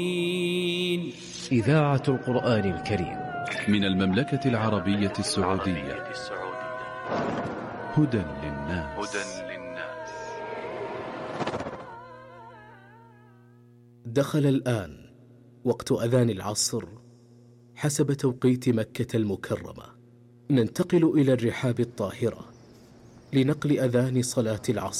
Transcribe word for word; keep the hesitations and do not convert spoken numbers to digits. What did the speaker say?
إذاعة القرآن الكريم من المملكة العربية السعودية. هدى للناس. دخل الآن وقت أذان العصر حسب توقيت مكة المكرمة. ننتقل إلى الرحاب الطاهرة لنقل أذان صلاة العصر.